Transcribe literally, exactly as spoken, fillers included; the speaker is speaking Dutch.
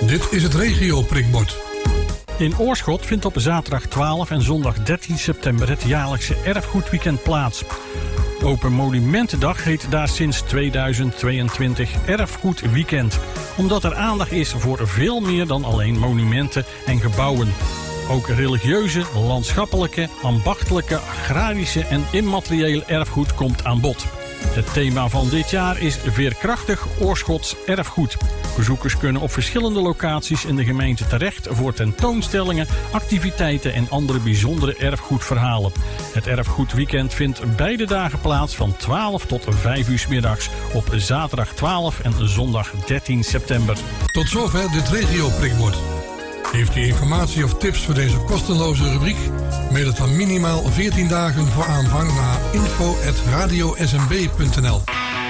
Dit is het regio prikbord. In Oorschot vindt op zaterdag twaalf en zondag dertien september het jaarlijkse erfgoedweekend plaats. Open Monumentendag heet daar sinds tweeduizend tweeëntwintig Erfgoedweekend. Omdat er aandacht is voor veel meer dan alleen monumenten en gebouwen. Ook religieuze, landschappelijke, ambachtelijke, agrarische en immateriële erfgoed komt aan bod. Het thema van dit jaar is Veerkrachtig Oorschots erfgoed. Bezoekers kunnen op verschillende locaties in de gemeente terecht voor tentoonstellingen, activiteiten en andere bijzondere erfgoedverhalen. Het erfgoedweekend vindt beide dagen plaats van twaalf tot vijf uur 's middags op zaterdag twaalf en zondag dertien september. Tot zover dit regio prikbord. Heeft u informatie of tips voor deze kostenloze rubriek? Mail het dan minimaal veertien dagen voor aanvang naar info at radio s m b punt n l.